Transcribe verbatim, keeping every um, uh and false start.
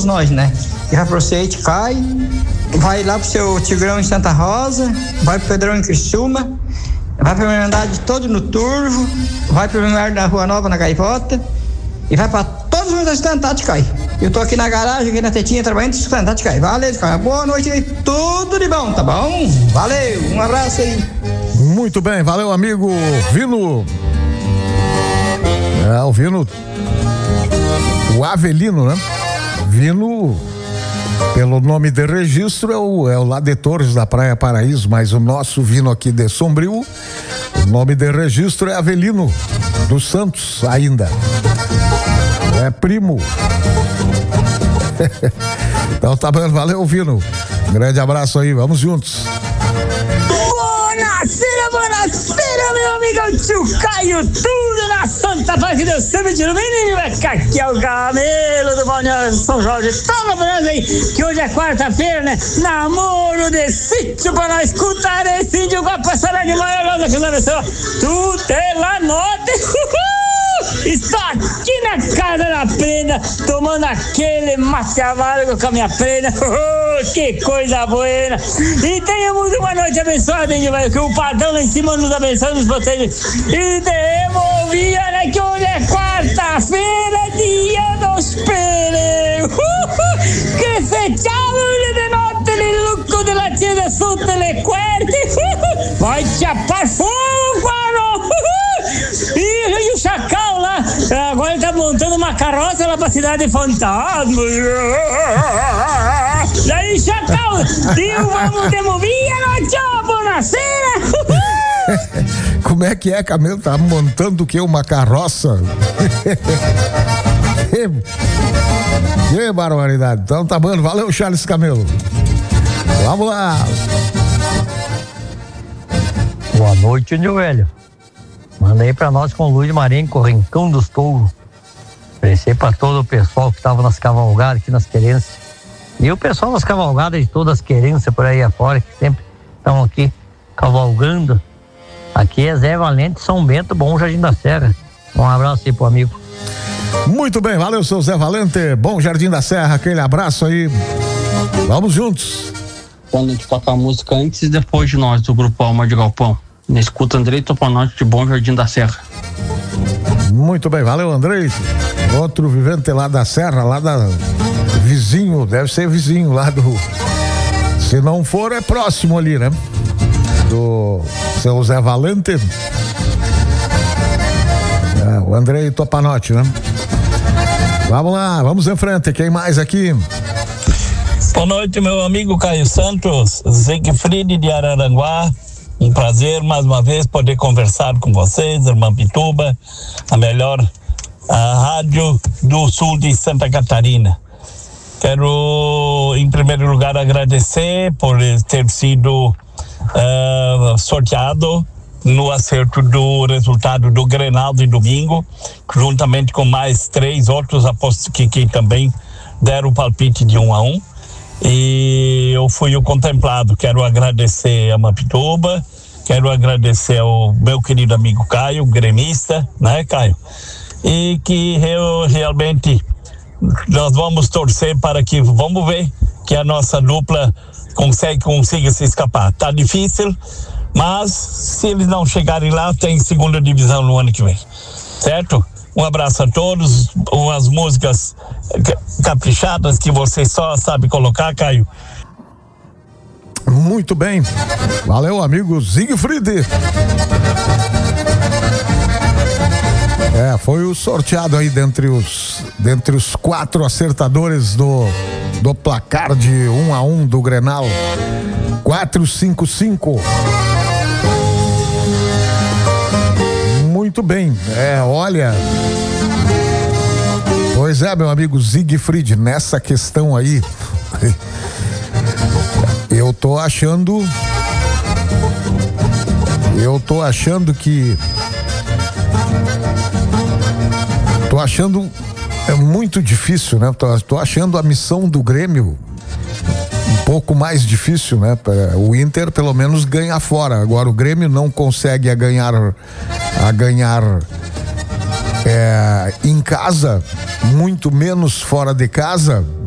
todos nós, né? E vai pro Seite, cai, vai lá pro seu Tigrão em Santa Rosa, vai pro Pedrão em Criciúma, vai pra Irmandade todo no Turvo, vai pro Irmandade da Rua Nova na Gaivota e vai pra todos os estudantes Tati Cai. Eu tô aqui na garagem, aqui na tetinha, trabalhando estudando Tati Cai. Valeu, cara. Boa noite aí, tudo de bom, tá bom? Valeu, um abraço aí. Muito bem, valeu, amigo Vino. É, o Vino, o Avelino, né? Vino, pelo nome de registro, é o, é o lá de Torres da Praia Paraíso, mas o nosso Vino aqui de Sombrio, o nome de registro é Avelino dos Santos ainda. É primo. Então tá bom, valeu, Vino. Um grande abraço aí, vamos juntos. Buonasera, buonasera, meu amigo tio Caio, tudo na Santa Paz que Deus sempre te ilumine, vai ficar aqui é o Camelo do Balneário São Jorge, toma pra nós aí, que hoje é quarta-feira, né, namoro de sítio pra nós escutar esse índio com a passarela de maior que nós tu te la note, estou aqui na casa da prenda, tomando aquele mate amargo com a minha prenda, que coisa boa! E tenhamos uma noite abençoada, hein, que o padrão lá em cima nos abençoe, nos proteja. E devolvia, né, que hoje é quarta-feira, dia dos perigos. Que se chama de notte il lucco della tienda sotto le querte. Vai chapar fogo, mano! E, e o Chacal lá, agora ele tá montando uma carroça lá pra cidade fantasma. E aí, Chacal, eu vamos demover a noite, buonasera. Como é que é, Camelo? Tá montando o quê? Uma carroça? Que barbaridade. Então tá bom, valeu, Charles Camelo. Vamos lá. Boa noite, meu velho. Manda aí pra nós com o Luiz Marinho, com o Rincão dos Touros. Oferecer pra todo o pessoal que tava nas cavalgadas aqui nas querências. E o pessoal das cavalgadas de todas as querências por aí afora, que sempre estão aqui cavalgando. Aqui é Zé Valente, São Bento, Bom Jardim da Serra. Um abraço aí pro amigo. Muito bem, valeu, seu Zé Valente, Bom Jardim da Serra, aquele abraço aí. Vamos juntos. Quando a gente toca a música antes e depois de nós, do Grupo Alma de Galpão. Na escuta Andrei Topanote de Bom Jardim da Serra. Muito bem, valeu, Andrei. Outro vivente lá da Serra, lá da vizinho, deve ser vizinho lá do. Se não for, é próximo ali, né? Do seu Zé Valente. É, o Andrei Topanote, né? Vamos lá, vamos em frente. Quem mais aqui? Boa noite, meu amigo Caio Santos, Siegfried de Araranguá. Um prazer mais uma vez poder conversar com vocês, irmã Pituba, a melhor a rádio do sul de Santa Catarina. Quero, em primeiro lugar, agradecer por ter sido uh, sorteado no acerto do resultado do Grenal de domingo, juntamente com mais três outros apostos que, que também deram o palpite de um a um. E eu fui o contemplado. Quero agradecer a Mapituba, quero agradecer ao meu querido amigo Caio, gremista, né, Caio? E que eu, realmente nós vamos torcer para que, vamos ver, que a nossa dupla consegue, consiga se escapar. Tá difícil, mas se eles não chegarem lá, tem segunda divisão no ano que vem, certo? Um abraço a todos, umas músicas caprichadas que você só sabe colocar, Caio. Muito bem, valeu, amigo Siegfried. É, foi o sorteado aí dentre os, dentre os quatro acertadores do, do placar de um a um do Grenal. quatro cinco cinco. Muito bem, é, olha. Pois é, meu amigo Siegfried, nessa questão aí, eu tô achando, eu tô achando que, tô achando é muito difícil, né? Tô, tô achando a missão do Grêmio um pouco mais difícil, né? O Inter pelo menos ganha fora, agora o Grêmio não consegue a ganhar, a ganhar é, em casa, muito menos fora de casa.